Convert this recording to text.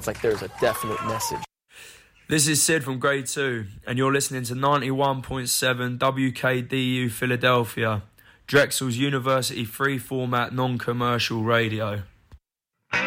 It's like there's a definite message. This is Sid from Grade 2, and you're listening to 91.7 WKDU Philadelphia, Drexel's University free-format non-commercial radio.